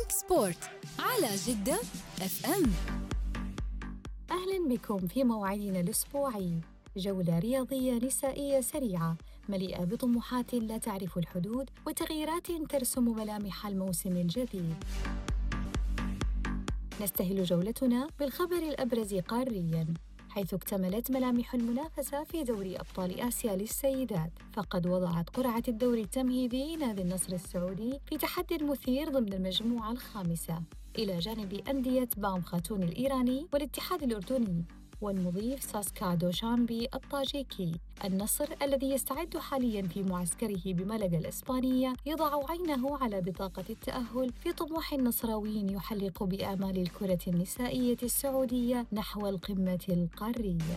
سبورت على جدة اف ام. أهلا بكم في موعدنا الأسبوعي، جولة رياضية نسائية سريعة مليئة بطموحات لا تعرف الحدود وتغييرات ترسم ملامح الموسم الجديد. نستهل جولتنا بالخبر الأبرز قارياً، حيث اكتملت ملامح المنافسة في دوري أبطال آسيا للسيدات، فقد وضعت قرعة الدوري التمهيدي نادي النصر السعودي في تحدي مثير ضمن المجموعة الخامسة إلى جانب أندية بام خاتون الإيراني والاتحاد الأردني والمضيف ساسكا دوشانبي الطاجيكي. النصر الذي يستعد حالياً في معسكره بملقا الإسبانية يضع عينه على بطاقة التأهل في طموح النصراويين يحلق بآمال الكرة النسائية السعودية نحو القمة القارية.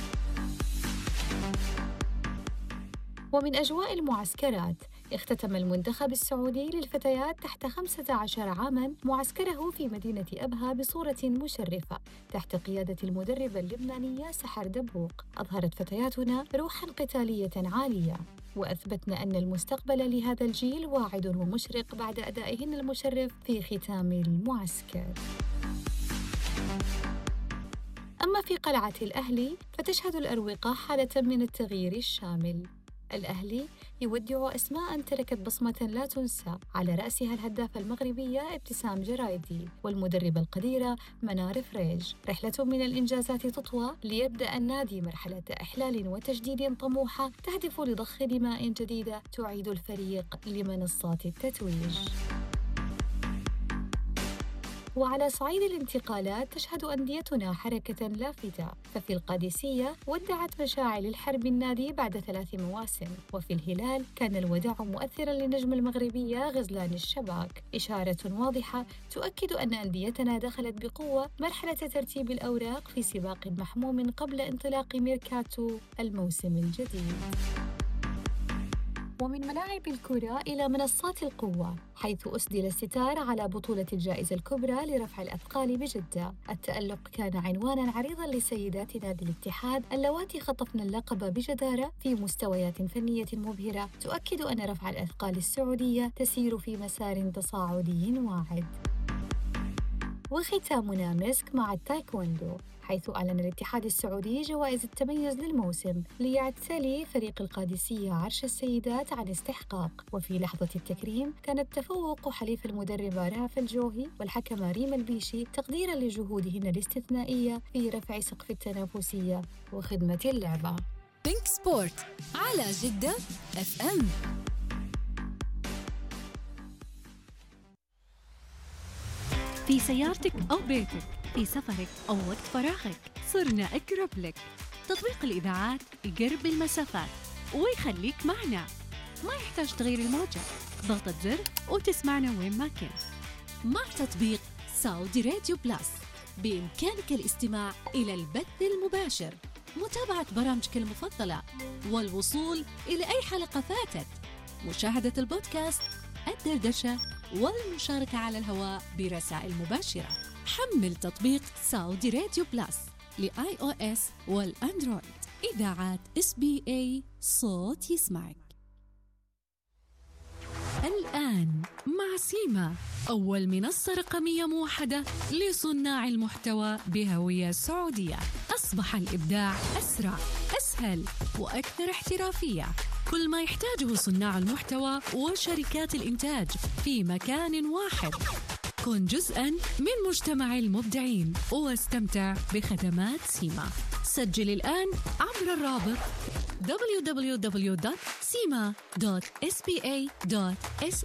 ومن أجواء المعسكرات، اختتم المنتخب السعودي للفتيات تحت 15 عاماً معسكره في مدينة أبها بصورة مشرفة تحت قيادة المدربة اللبنانية سحر دبوق. أظهرت فتياتنا روحاً قتالية عالية، وأثبتن أن المستقبل لهذا الجيل واعد ومشرق بعد أدائهن المشرف في ختام المعسكر. أما في قلعة الأهلي فتشهد الأروقة حالة من التغيير الشامل. الأهلي يودع أسماء تركت بصمة لا تنسى، على رأسها الهدافة المغربية ابتسام جرايدي والمدربة القديرة منار فريج. رحلة من الإنجازات تطوى ليبدأ النادي مرحلة إحلال وتجديد طموحة تهدف لضخ دماء جديدة تعيد الفريق لمنصات التتويج. وعلى صعيد الانتقالات تشهد أنديتنا حركة لافتة، ففي القادسية ودعت مشاعل الحرب النادي بعد 3 مواسم، وفي الهلال كان الوداع مؤثراً للنجم المغربية غزلان الشباك، إشارة واضحة تؤكد أن أنديتنا دخلت بقوة مرحلة ترتيب الأوراق في سباق محموم قبل انطلاق ميركاتو الموسم الجديد. ومن ملاعب الكرة إلى منصات القوة، حيث أسدل الستار على بطولة الجائزة الكبرى لرفع الأثقال بجدة. التألق كان عنوانا عريضا لسيدات نادي الاتحاد اللواتي خطفن اللقب بجدارة في مستويات فنية مبهرة تؤكد أن رفع الأثقال السعودية تسير في مسار تصاعدي واعد. وختامنا مسك مع التايكوندو، حيث أعلن الاتحاد السعودي جوائز التميز للموسم ليعتلي فريق القادسية عرش السيدات عن استحقاق. وفي لحظة التكريم كان تفوق حليف المدربة رافع الجوهي والحكمة ريم البيشي تقديراً لجهودهن الاستثنائية في رفع سقف التنافسية وخدمة اللعبة. بينك سبورت على جدة اف ام. في سيارتك أو بيتك، في سفرك أو وقت فراغك، صرنا أقرب لك. تطبيق الإذاعات يقرب المسافات ويخليك معنا، ما يحتاج تغير الموجة، ضغطة زر وتسمعنا وين ما كنت. مع تطبيق سعودي راديو بلس بإمكانك الاستماع إلى البث المباشر، متابعة برامجك المفضلة، والوصول إلى أي حلقة فاتت، مشاهدة البودكاست، الدردشة، والمشاركة على الهواء برسائل مباشرة. حمل تطبيق سعودي راديو بلس لآي أو إس والأندرويد. إذاعات SBA، صوت يسمعك. الآن مع سيما، أول منصة رقمية موحدة لصناع المحتوى بهوية سعودية. أصبح الإبداع أسرع، أسهل، وأكثر احترافية. كل ما يحتاجه صناع المحتوى وشركات الإنتاج في مكان واحد. كن جزءاً من مجتمع المبدعين واستمتع بخدمات سيما. سجل الآن عبر الرابط www.sima.sba.sa.